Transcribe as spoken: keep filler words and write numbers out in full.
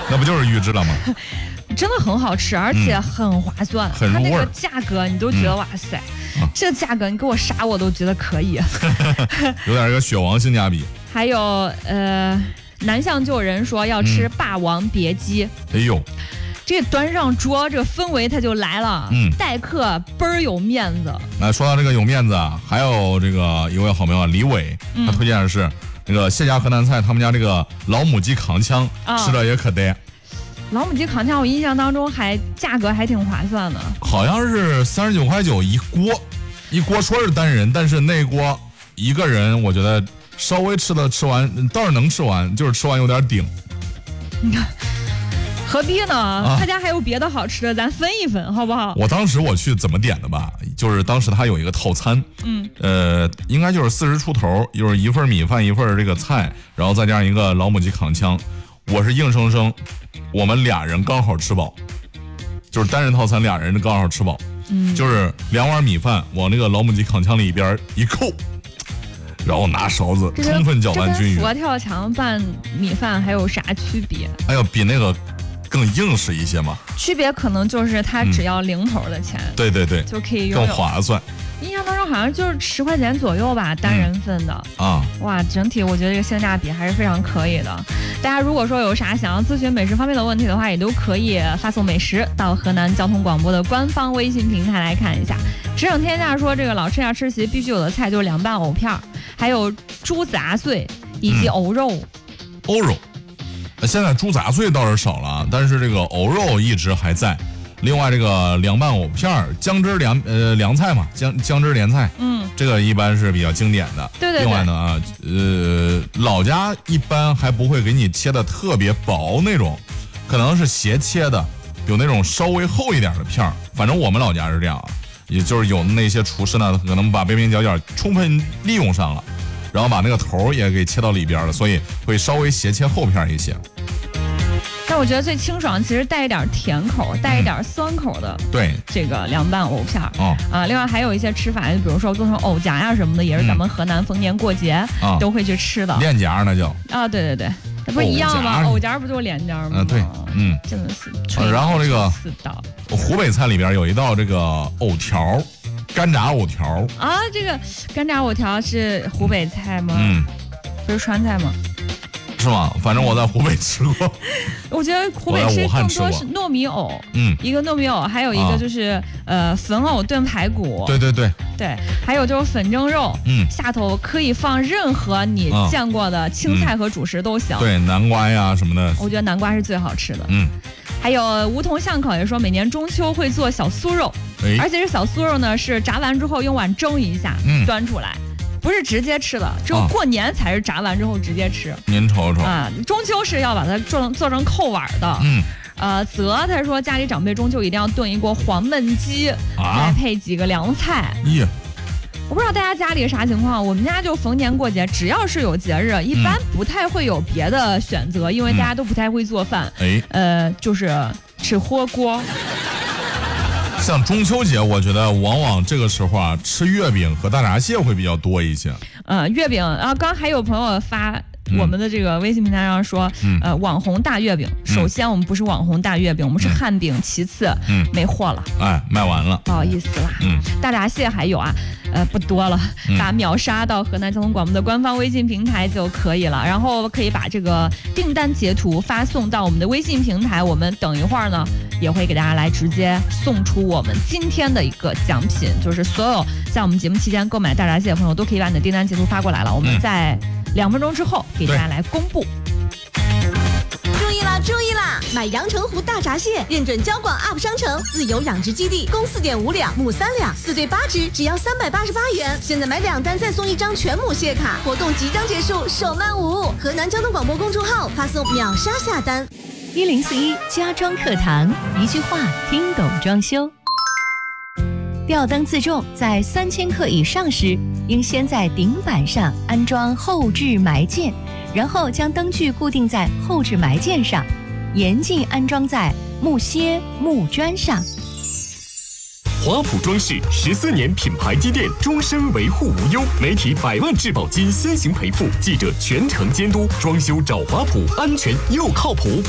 那不就是预制了吗？ 真的很好吃，而且很划算， 嗯、很入味。 它那个价格你都觉得、嗯、哇塞，啊、这个价格你给我啥我都觉得可以， 有点这个雪王性价比。 还有呃，南向就有人说要吃霸王别姬， 嗯、哎呦。 这端上桌，这个氛围它就来了，嗯，待客倍儿有面子。 那说到这个有面子啊，还有这个一位好朋友李伟，他推荐的是那个谢家河南菜，他们家这个老母鸡扛枪，哦、吃的也可得。 老母鸡扛枪，我印象当中还价格还挺划算的， 好像是三十九块九一锅，一锅说是单人，但是那锅一个人，我觉得稍微吃的吃完倒是能吃完，就是吃完有点顶。 你看。何必呢？啊、他家还有别的好吃的，咱分一分，好不好？ 我当时我去怎么点的吧，就是当时他有一个套餐，嗯，呃，应该就是四十出头，就是一份米饭，一份这个菜，然后再加上一个老母鸡扛枪。我是硬生生，我们俩人刚好吃饱，就是单人套餐，俩人刚好吃饱，嗯，就是两碗米饭往那个老母鸡扛枪里边一扣。然后拿勺子充分搅拌均匀。 佛跳墙拌米饭还有啥区别？ 哎呀，比那个更硬实一些嘛。 区别可能就是它只要零头的钱， 嗯、对对对， 就可以拥有更划算。 印象当中好像就是十块钱左右吧，单人份的、嗯、啊。哇，整体我觉得这个性价比还是非常可以的。大家如果说有啥想要咨询美食方面的问题的话，也都可以发送美食到河南交通广播的官方微信平台来看一下。职场天下说，这个老吃家吃席必须有的菜就是凉拌藕片，还有猪杂碎以及藕肉。 藕、嗯、肉，现在猪杂碎倒是少了，但是这个藕肉一直还在。另外这个凉拌藕片、姜汁凉呃凉菜嘛，姜姜汁莲菜，嗯，这个一般是比较经典的。 对对对。 另外呢啊，呃，老家一般还不会给你切的特别薄那种，可能是斜切的，有那种稍微厚一点的片儿。反正我们老家是这样啊，也就是有那些厨师呢，可能把边边角角充分利用上了，然后把那个头也给切到里边了，所以会稍微斜切厚片一些。 但我觉得最清爽，其实带一点甜口，带一点酸口的。 嗯、对， 这个凉拌藕片哦啊，另外还有一些吃法，比如说做成藕夹呀什么的，也是咱们河南逢年过节、嗯、都会去吃的。 脸夹那叫啊，对对对，那不是一样吗？藕夹不就是脸夹吗？ 啊，对，嗯， 真的是。 啊、然后这个湖北菜里边有一道这个藕条，干炸藕条啊，这个干炸藕条是湖北菜吗？ 嗯， 不是川菜吗？ 是吗？反正我在湖北吃过。 我觉得湖北吃更多是糯米藕，嗯，一个糯米藕，还有一个就是、啊、呃粉藕炖排骨， 对对对对，还有就是粉蒸肉，嗯，下头可以放任何你见过的青菜和主食都行， 嗯、对，南瓜呀什么的， 我觉得南瓜是最好吃的，嗯，还有梧桐巷口也说每年中秋会做小酥肉，哎、而且这小酥肉呢是炸完之后用碗蒸一下，嗯，端出来。不是直接吃的，只有过年才是炸完之后直接吃。 您瞅瞅啊，中秋是要把它做成做成扣碗的。嗯，呃，泽他说家里长辈中秋一定要炖一锅黄焖鸡，啊、再配几个凉菜。 耶， 我不知道大家家里啥情况，我们家就逢年过节，只要是有节日，一般不太会有别的选择，嗯、因为大家都不太会做饭。哎、嗯，呃，就是吃火锅。 像中秋节，我觉得往往这个时候啊，吃月饼和大闸蟹会比较多一些。 呃，月饼，然后刚还有朋友发我们的这个微信平台上说，嗯、呃，网红大月饼。嗯、首先，我们不是网红大月饼，我们是汉饼。其次，嗯，没货了， 哎，卖完了， 不好意思啦。嗯，大闸蟹还有啊，呃，不多了，把秒杀到河南交通广播的官方微信平台就可以了。然后可以把这个订单截图发送到我们的微信平台，我们等一会儿呢也会给大家来直接送出我们今天的一个奖品，就是所有在我们节目期间购买大闸蟹的朋友都可以把你的订单截图发过来了，我们在两分钟之后给大家来公布。 注意啦，注意啦！买阳澄湖大闸蟹，认准交广 U P 商城自由养殖基地，公四点五两，母三两，四对八只，只要三百八十八元。现在买两单再送一张全母蟹卡，活动即将结束，手慢无。河南交通广播公众号发送秒杀下单。 一零四一家装课堂，一句话听懂装修。吊灯自重在三千克以上时，应先在顶板上安装后置埋件，然后将灯具固定在后置埋件上，严禁安装在木楔、木砖上。 华普装饰十四年品牌积淀，终身维护无忧，媒体百万质保金先行赔付，记者全程监督，装修找华普，安全又靠谱。